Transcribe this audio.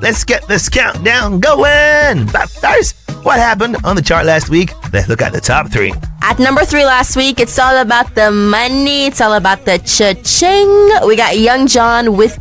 let's get this countdown going. Bapters, what happened on the chart last week? Let's look at the top 3. At number 3 last week, it's all about the money. It's all about the cha-ching. We got Young John with